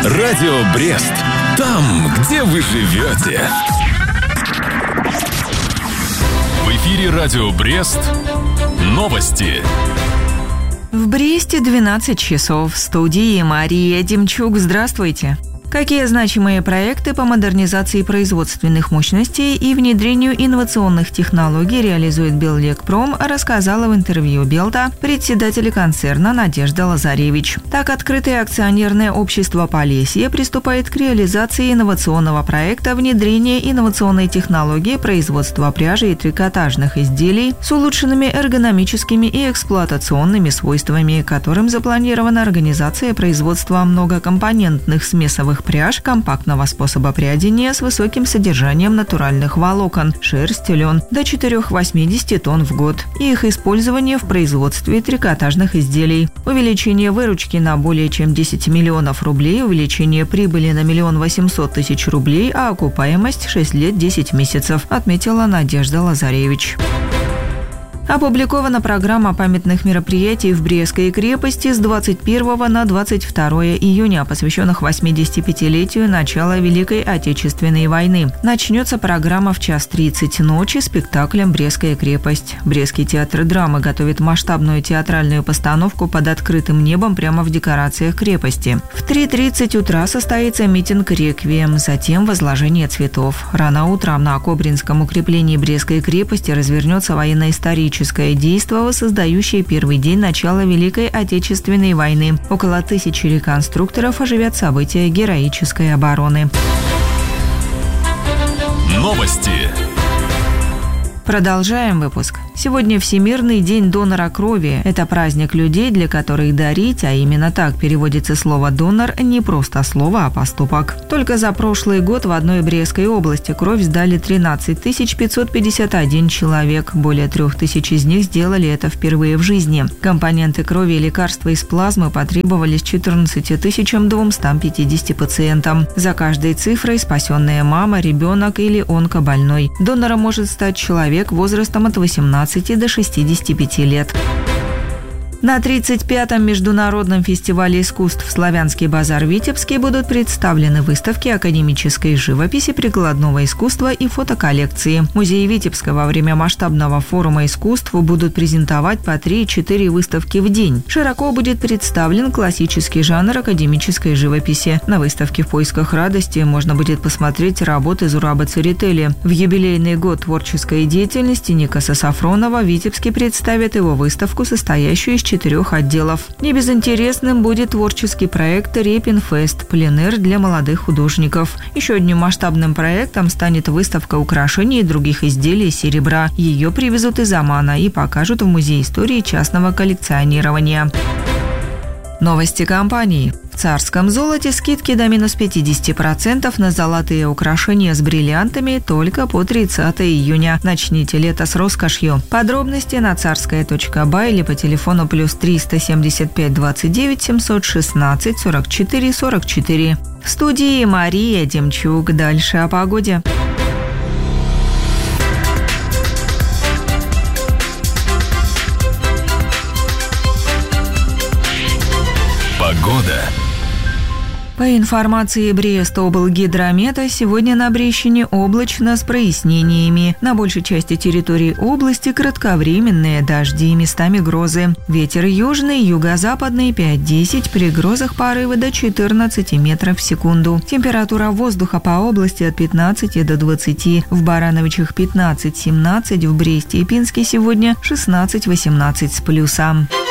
Радио Брест. Там, где вы живете. В эфире Радио Брест. Новости. В Бресте 12 часов. В студии Мария Демчук. Здравствуйте. Какие значимые проекты по модернизации производственных мощностей и внедрению инновационных технологий реализует Беллекпром, рассказала в интервью Белта председатель концерна Надежда Лазаревич. Так, открытое акционерное общество «Полесье» приступает к реализации инновационного проекта внедрения инновационной технологии производства пряжи и трикотажных изделий с улучшенными эргономическими и эксплуатационными свойствами, которым запланирована организация производства многокомпонентных смесовых пряж компактного способа прядения с высоким содержанием натуральных волокон, шерсть, лен до 480 тонн в год и их использование в производстве трикотажных изделий. Увеличение выручки на более чем 10 миллионов рублей, увеличение прибыли на 1 800 000 рублей, а окупаемость 6 лет 10 месяцев, отметила Надежда Лазаревич. Опубликована программа памятных мероприятий в Брестской крепости с 21 на 22 июня, посвященных 85-летию начала Великой Отечественной войны. Начнется программа в 1:30 ночи спектаклем «Брестская крепость». Брестский театр драмы готовит масштабную театральную постановку под открытым небом прямо в декорациях крепости. В 3:30 утра состоится митинг «Реквием», затем возложение цветов. Рано утром на Кобринском укреплении Брестской крепости развернется военно-историческое действо, воссоздающее первый день начала Великой Отечественной войны. Около 1000 реконструкторов оживят события героической обороны. Новости. Продолжаем выпуск. Сегодня Всемирный день донора крови. Это праздник людей, для которых дарить, а именно так переводится слово «донор», не просто слово, а поступок. Только за прошлый год в одной Брестской области кровь сдали 13 551 человек. Более 3000 из них сделали это впервые в жизни. Компоненты крови и лекарства из плазмы потребовались 14 250 пациентам. За каждой цифрой спасенная мама, ребенок или онкобольной. Донором может стать человек возрастом от 18 до 65 лет. На 35-м международном фестивале искусств «Славянский базар» в Витебске будут представлены выставки академической живописи, прикладного искусства и фотоколлекции. Музей Витебска во время масштабного форума искусств будут презентовать по 3-4 выставки в день. Широко будет представлен классический жанр академической живописи. На выставке «В поисках радости» можно будет посмотреть работы Зураба Церетели. В юбилейный год творческой деятельности Никаса Сафронова в Витебске представят его выставку, состоящую из 4 отделов. Небезынтересным будет творческий проект «Репин-фест» – пленэр для молодых художников. Еще одним масштабным проектом станет выставка украшений и других изделий из серебра. Ее привезут из Омана и покажут в Музее истории частного коллекционирования. Новости компании. В Царском золоте скидки до минус 50% на золотые украшения с бриллиантами только по 30 июня. Начните лето с роскошью. Подробности на царская.бай или по телефону +3 175 29 716 44 44. В студии Мария Демчук. Дальше о погоде. Погода. По информации Брестоблгидромета, сегодня на Брещине облачно с прояснениями. На большей части территории области кратковременные дожди и местами грозы. Ветер южный, юго-западный 5-10, при грозах порывы до 14 метров в секунду. Температура воздуха по области от 15 до 20. В Барановичах 15-17, в Бресте и Пинске сегодня 16-18 с плюсом.